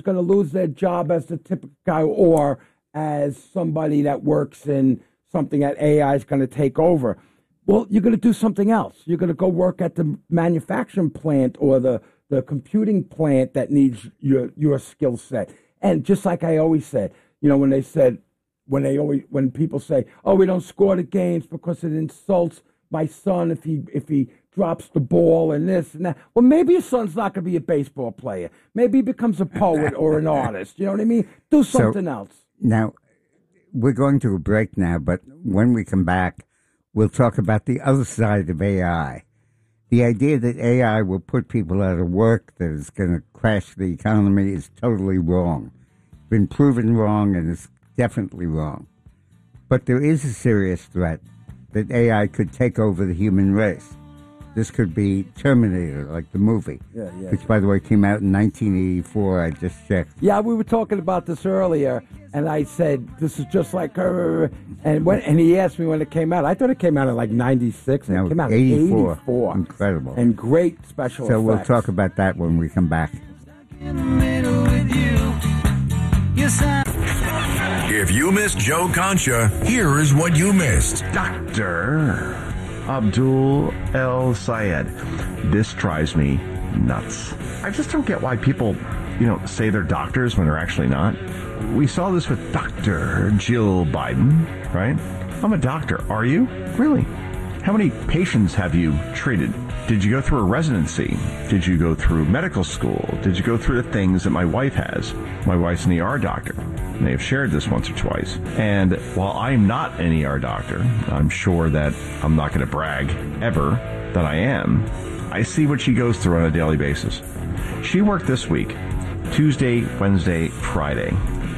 going to lose their job as the typical guy or as somebody that works in something that AI is going to take over. Well, you're going to do something else. You're going to go work at the manufacturing plant or the computing plant that needs your skill set. And just like I always said, when people say, "Oh, we don't score the games because it insults my son if he drops the ball and this and that." Well, maybe your son's not going to be a baseball player. Maybe he becomes a poet or an artist. You know what I mean? Do something else. Now, we're going to a break now, but when we come back, we'll talk about the other side of AI. The idea that AI will put people out of work, that it's going to crash the economy, is totally wrong. It's been proven wrong, and it's definitely wrong. But there is a serious threat that AI could take over the human race. This could be Terminator, like the movie, which, by the way, came out in 1984. I just checked. Yeah, we were talking about this earlier, and I said, this is just like her. And he asked me when it came out. I thought it came out in like 96, and it came out in 84. Incredible. And great special effects. So we'll talk about that when we come back. If you missed Joe Concha, here is what you missed. Dr. Abdul El Sayed. This drives me nuts. I just don't get why people, say they're doctors when they're actually not. We saw this with Dr. Jill Biden, right? I'm a doctor. Are you? Really? How many patients have you treated? Did you go through a residency? Did you go through medical school? Did you go through the things that my wife has? My wife's an ER doctor. May have shared this once or twice. And while I'm not an ER doctor, I'm sure that I'm not going to brag ever that I am. I see what she goes through on a daily basis. She worked this week, Tuesday, Wednesday, Friday,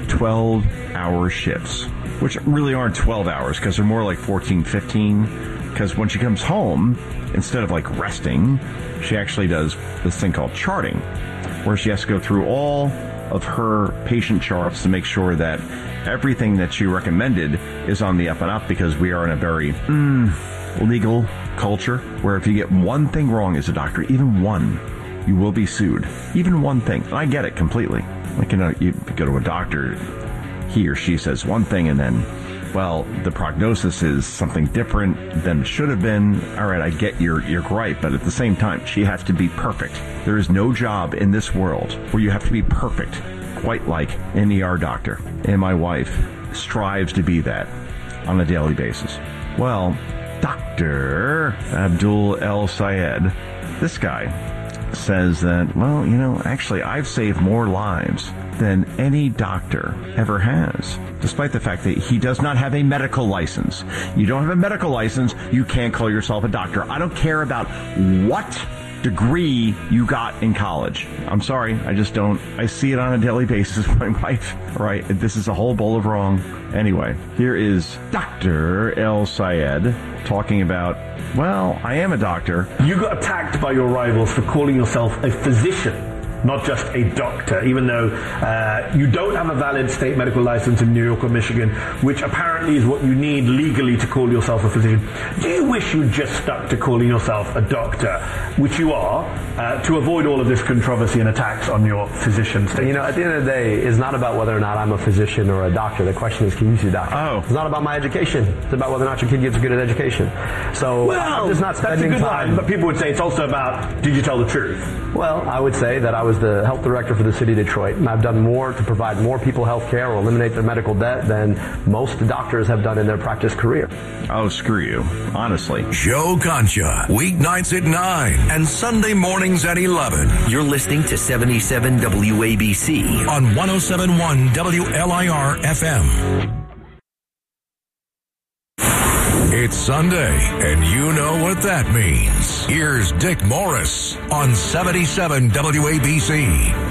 12-hour shifts, which really aren't 12 hours because they're more like 14, 15. Because when she comes home, instead of like resting, she actually does this thing called charting, where she has to go through all of her patient charts to make sure that everything that she recommended is on the up and up, because we are in a very legal culture where if you get one thing wrong as a doctor, even one, you will be sued. Even one thing. And I get it completely. Like, you go to a doctor, he or she says one thing and then, well, the prognosis is something different than it should have been. All right, I get your gripe, but at the same time, she has to be perfect. There is no job in this world where you have to be perfect, quite like an ER doctor. And my wife strives to be that on a daily basis. Well, Dr. Abdul El Sayed, this guy says that, well, actually, I've saved more lives than any doctor ever has, despite the fact that he does not have a medical license. You don't have a medical license, you can't call yourself a doctor. I don't care about what degree you got in college. I'm sorry, I just don't. I see it on a daily basis with my wife, right? This is a whole bowl of wrong. Anyway, here is Dr. El Sayed talking about, well, I am a doctor. You got attacked by your rivals for calling yourself a physician, not just a doctor, even though you don't have a valid state medical license in New York or Michigan, which apparently is what you need legally to call yourself a physician. Do you wish you'd just stuck to calling yourself a doctor, which you are, to avoid all of this controversy and attacks on your physician status? At the end of the day, it's not about whether or not I'm a physician or a doctor. The question is, can you see a doctor? Oh. It's not about my education. It's about whether or not your kid gets a good education. So I'm just not spending that's a good time. line, but people would say it's also about, did you tell the truth? Well, I would say that I was the health director for the city of Detroit, and I've done more to provide more people health care or eliminate their medical debt than most doctors have done in their practice career. Oh, screw you. Honestly. Joe Concha, weeknights at 9 and Sunday mornings at 11. You're listening to 77 WABC on 107.1 WLIR FM. It's Sunday, and you know what that means. Here's Dick Morris on 77 WABC.